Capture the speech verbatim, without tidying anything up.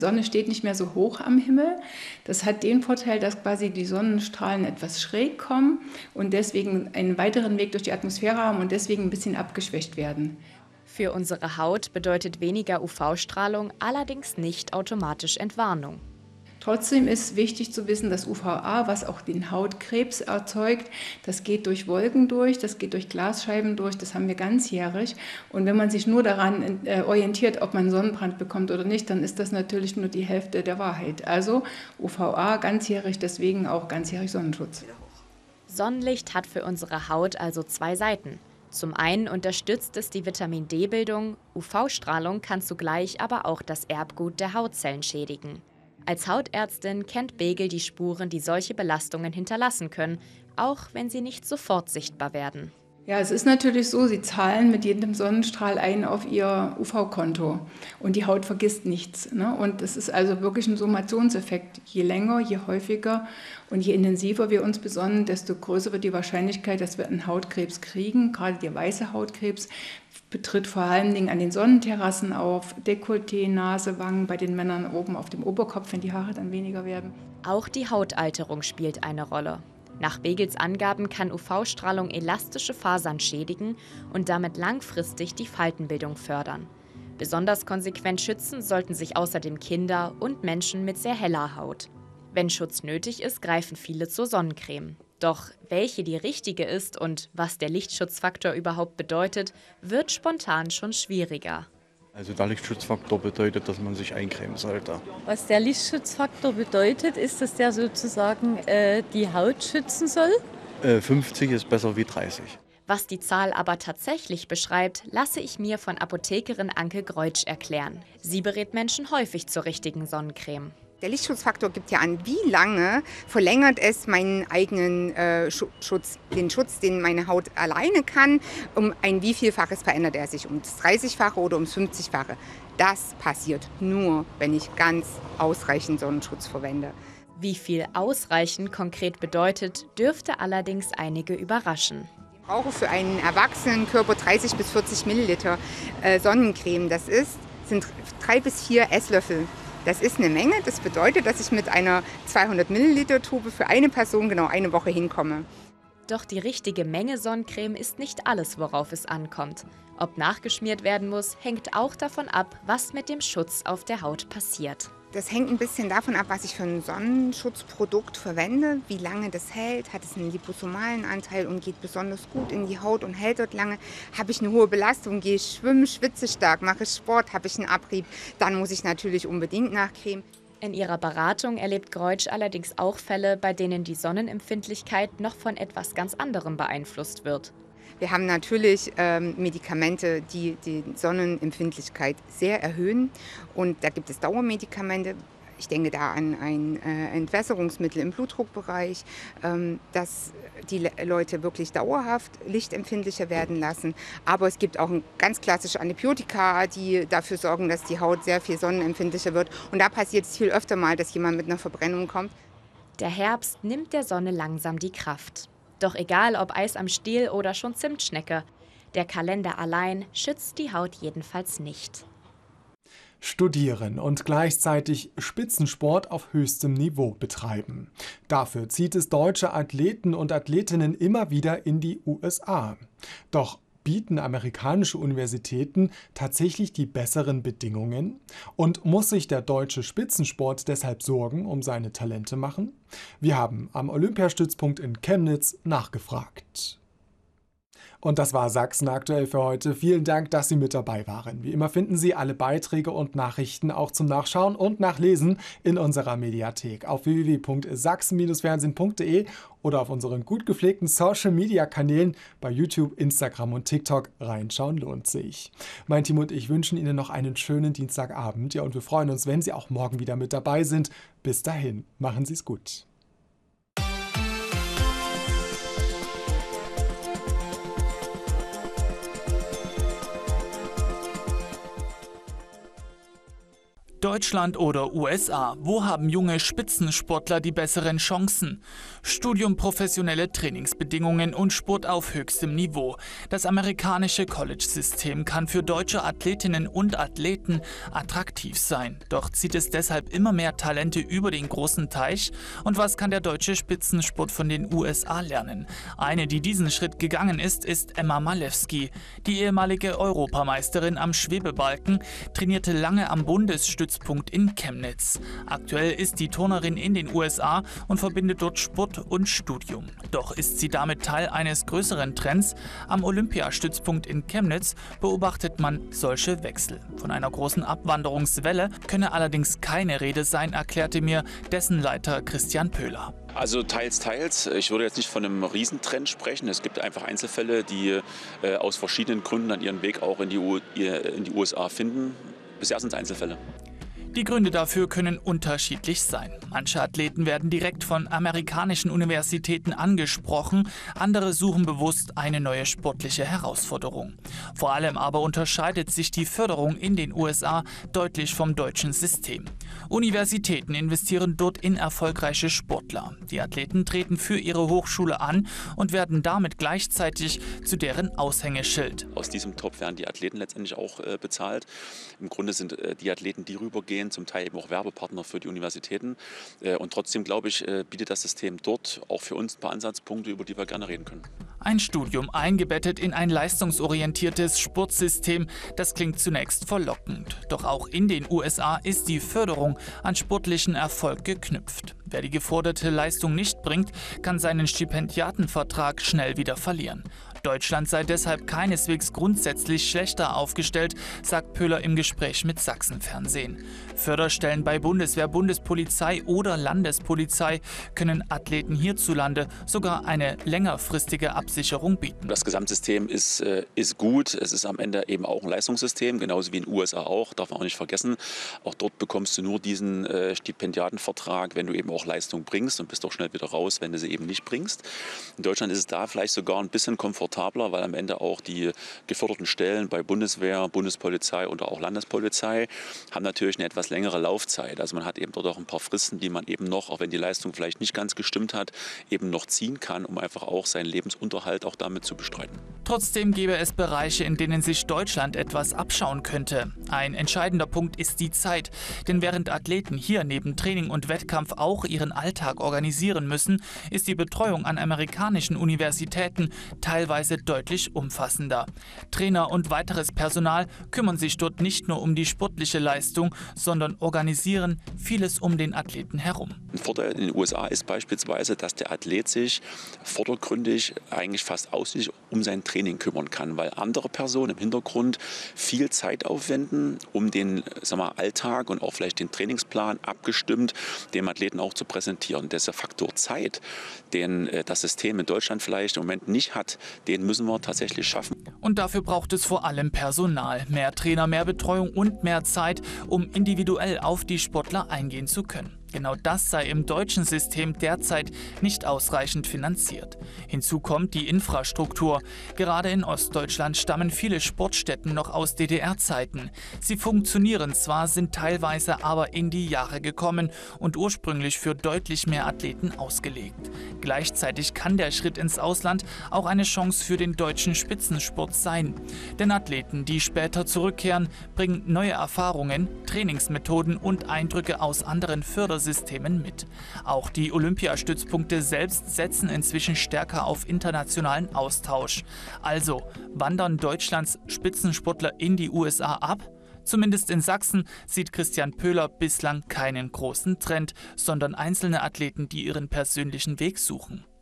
Die Sonne steht nicht mehr so hoch am Himmel. Das hat den Vorteil, dass quasi die Sonnenstrahlen etwas schräg kommen und deswegen einen weiteren Weg durch die Atmosphäre haben und deswegen ein bisschen abgeschwächt werden. Für unsere Haut bedeutet weniger U V-Strahlung allerdings nicht automatisch Entwarnung. Trotzdem ist wichtig zu wissen, dass U V A, was auch den Hautkrebs erzeugt, das geht durch Wolken durch, das geht durch Glasscheiben durch, das haben wir ganzjährig. Und wenn man sich nur daran äh, orientiert, ob man Sonnenbrand bekommt oder nicht, dann ist das natürlich nur die Hälfte der Wahrheit. Also U V A ganzjährig, deswegen auch ganzjährig Sonnenschutz. Sonnenlicht hat für unsere Haut also zwei Seiten. Zum einen unterstützt es die Vitamin-D-Bildung, U V-Strahlung kann zugleich aber auch das Erbgut der Hautzellen schädigen. Als Hautärztin kennt Begel die Spuren, die solche Belastungen hinterlassen können, auch wenn sie nicht sofort sichtbar werden. Ja, es ist natürlich so, Sie zahlen mit jedem Sonnenstrahl ein auf Ihr U V-Konto und die Haut vergisst nichts. Ne? Und es ist also wirklich ein Summationseffekt. Je länger, je häufiger und je intensiver wir uns besonnen, desto größer wird die Wahrscheinlichkeit, dass wir einen Hautkrebs kriegen. Gerade der weiße Hautkrebs betritt vor allen Dingen an den Sonnenterrassen auf, Dekolleté, Nase, Wangen, bei den Männern oben auf dem Oberkopf, wenn die Haare dann weniger werden. Auch die Hautalterung spielt eine Rolle. Nach Begels Angaben kann U V-Strahlung elastische Fasern schädigen und damit langfristig die Faltenbildung fördern. Besonders konsequent schützen sollten sich außerdem Kinder und Menschen mit sehr heller Haut. Wenn Schutz nötig ist, greifen viele zur Sonnencreme. Doch welche die richtige ist und was der Lichtschutzfaktor überhaupt bedeutet, wird spontan schon schwieriger. Also der Lichtschutzfaktor bedeutet, dass man sich eincremen sollte. Was der Lichtschutzfaktor bedeutet, ist, dass der sozusagen äh, die Haut schützen soll? Äh, fünfzig ist besser wie dreißig. Was die Zahl aber tatsächlich beschreibt, lasse ich mir von Apothekerin Anke Greutsch erklären. Sie berät Menschen häufig zur richtigen Sonnencreme. Der Lichtschutzfaktor gibt ja an, wie lange verlängert es meinen eigenen äh, Schutz, den Schutz, den meine Haut alleine kann, um ein wievielfaches verändert er sich, um das dreißigfache oder ums fünfzigfache. Das passiert nur, wenn ich ganz ausreichend Sonnenschutz verwende. Wie viel ausreichend konkret bedeutet, dürfte allerdings einige überraschen. Ich brauche für einen erwachsenen Körper dreißig bis vierzig Milliliter äh, Sonnencreme. Das ist, sind drei bis vier Esslöffel. Das ist eine Menge. Das bedeutet, dass ich mit einer zweihundert Milliliter Tube für eine Person genau eine Woche hinkomme. Doch die richtige Menge Sonnencreme ist nicht alles, worauf es ankommt. Ob nachgeschmiert werden muss, hängt auch davon ab, was mit dem Schutz auf der Haut passiert. Das hängt ein bisschen davon ab, was ich für ein Sonnenschutzprodukt verwende, wie lange das hält, hat es einen liposomalen Anteil und geht besonders gut in die Haut und hält dort lange. Habe ich eine hohe Belastung, gehe ich schwimmen, schwitze stark, mache Sport, habe ich einen Abrieb, dann muss ich natürlich unbedingt nachcremen. In ihrer Beratung erlebt Greutsch allerdings auch Fälle, bei denen die Sonnenempfindlichkeit noch von etwas ganz anderem beeinflusst wird. Wir haben natürlich ähm, Medikamente, die die Sonnenempfindlichkeit sehr erhöhen. Und da gibt es Dauermedikamente. Ich denke da an ein äh, Entwässerungsmittel im Blutdruckbereich, ähm, das die Le- Leute wirklich dauerhaft lichtempfindlicher werden lassen. Aber es gibt auch ein ganz klassische Antibiotika, die dafür sorgen, dass die Haut sehr viel sonnenempfindlicher wird. Und da passiert es viel öfter mal, dass jemand mit einer Verbrennung kommt. Der Herbst nimmt der Sonne langsam die Kraft. Doch egal ob Eis am Stiel oder schon Zimtschnecke, der Kalender allein schützt die Haut jedenfalls nicht. Studieren und gleichzeitig Spitzensport auf höchstem Niveau betreiben. Dafür zieht es deutsche Athleten und Athletinnen immer wieder in die U S A. Doch bieten amerikanische Universitäten tatsächlich die besseren Bedingungen? Und muss sich der deutsche Spitzensport deshalb Sorgen um seine Talente machen? Wir haben am Olympiastützpunkt in Chemnitz nachgefragt. Und das war Sachsen aktuell für heute. Vielen Dank, dass Sie mit dabei waren. Wie immer finden Sie alle Beiträge und Nachrichten auch zum Nachschauen und Nachlesen in unserer Mediathek auf w w w punkt sachsen Bindestrich fernsehen punkt d e oder auf unseren gut gepflegten Social-Media-Kanälen bei YouTube, Instagram und TikTok. Reinschauen lohnt sich. Mein Team und ich wünschen Ihnen noch einen schönen Dienstagabend. Ja, und wir freuen uns, wenn Sie auch morgen wieder mit dabei sind. Bis dahin, machen Sie es gut. Deutschland oder U S A, wo haben junge Spitzensportler die besseren Chancen? Studium, professionelle Trainingsbedingungen und Sport auf höchstem Niveau. Das amerikanische College-System kann für deutsche Athletinnen und Athleten attraktiv sein. Doch zieht es deshalb immer mehr Talente über den großen Teich? Und was kann der deutsche Spitzensport von den U S A lernen? Eine, die diesen Schritt gegangen ist, ist Emma Malewski. Die ehemalige Europameisterin am Schwebebalken trainierte lange am Bundesstützpunkt in Chemnitz. Aktuell ist die Turnerin in den U S A und verbindet dort Sport und Studium. Doch ist sie damit Teil eines größeren Trends? Am Olympiastützpunkt in Chemnitz beobachtet man solche Wechsel. Von einer großen Abwanderungswelle könne allerdings keine Rede sein, erklärte mir dessen Leiter Christian Pöhler. Also teils, teils. Ich würde jetzt nicht von einem Riesentrend sprechen. Es gibt einfach Einzelfälle, die äh, aus verschiedenen Gründen dann ihren Weg auch in die, U in die U S A finden. Bisher sind es Einzelfälle. Die Gründe dafür können unterschiedlich sein. Manche Athleten werden direkt von amerikanischen Universitäten angesprochen, andere suchen bewusst eine neue sportliche Herausforderung. Vor allem aber unterscheidet sich die Förderung in den U S A deutlich vom deutschen System. Universitäten investieren dort in erfolgreiche Sportler. Die Athleten treten für ihre Hochschule an und werden damit gleichzeitig zu deren Aushängeschild. Aus diesem Topf werden die Athleten letztendlich auch äh, bezahlt. Im Grunde sind äh, die Athleten, die rübergehen, zum Teil eben auch Werbepartner für die Universitäten. Und trotzdem, glaube ich, bietet das System dort auch für uns ein paar Ansatzpunkte, über die wir gerne reden können. Ein Studium eingebettet in ein leistungsorientiertes Sportsystem, das klingt zunächst verlockend. Doch auch in den U S A ist die Förderung an sportlichen Erfolg geknüpft. Wer die geforderte Leistung nicht bringt, kann seinen Stipendiatenvertrag schnell wieder verlieren. Deutschland sei deshalb keineswegs grundsätzlich schlechter aufgestellt, sagt Pöhler im Gespräch mit Sachsenfernsehen. Förderstellen bei Bundeswehr, Bundespolizei oder Landespolizei können Athleten hierzulande sogar eine längerfristige Absicherung bieten. Das Gesamtsystem ist, äh, ist gut. Es ist am Ende eben auch ein Leistungssystem, genauso wie in den U S A auch. Darf man auch nicht vergessen. Auch dort bekommst du nur diesen äh, Stipendiatenvertrag, wenn du eben auch Leistung bringst und bist auch schnell wieder raus, wenn du sie eben nicht bringst. In Deutschland ist es da vielleicht sogar ein bisschen komfortabler, weil am Ende auch die geförderten Stellen bei Bundeswehr, Bundespolizei oder auch Landespolizei haben natürlich eine etwas längere Laufzeit. Also man hat eben dort auch ein paar Fristen, die man eben noch, auch wenn die Leistung vielleicht nicht ganz gestimmt hat, eben noch ziehen kann, um einfach auch seinen Lebensunterhalt auch damit zu bestreiten. Trotzdem gäbe es Bereiche, in denen sich Deutschland etwas abschauen könnte. Ein entscheidender Punkt ist die Zeit. Denn während Athleten hier neben Training und Wettkampf auch ihren Alltag organisieren müssen, ist die Betreuung an amerikanischen Universitäten teilweise deutlich umfassender. Trainer und weiteres Personal kümmern sich dort nicht nur um die sportliche Leistung, sondern organisieren vieles um den Athleten herum. Ein Vorteil in den U S A ist beispielsweise, dass der Athlet sich vordergründig eigentlich fast ausschließlich um sein Training kümmern kann, weil andere Personen im Hintergrund viel Zeit aufwenden, um den sag mal, Alltag und auch vielleicht den Trainingsplan abgestimmt dem Athleten auch zu präsentieren. Dieser Faktor Zeit, den das System in Deutschland vielleicht im Moment nicht hat, den müssen wir tatsächlich schaffen. Und dafür braucht es vor allem Personal, mehr Trainer, mehr Betreuung und mehr Zeit, um individuell auf die Sportler eingehen zu können. Genau das sei im deutschen System derzeit nicht ausreichend finanziert. Hinzu kommt die Infrastruktur. Gerade in Ostdeutschland stammen viele Sportstätten noch aus D D R-Zeiten. Sie funktionieren zwar, sind teilweise aber in die Jahre gekommen und ursprünglich für deutlich mehr Athleten ausgelegt. Gleichzeitig kann der Schritt ins Ausland auch eine Chance für den deutschen Spitzensport sein. Denn Athleten, die später zurückkehren, bringen neue Erfahrungen, Trainingsmethoden und Eindrücke aus anderen Fördersystemen mit. Auch die Olympiastützpunkte selbst setzen inzwischen stärker auf internationalen Austausch. Also wandern Deutschlands Spitzensportler in die U S A ab? Zumindest in Sachsen sieht Christian Pöhler bislang keinen großen Trend, sondern einzelne Athleten, die ihren persönlichen Weg suchen.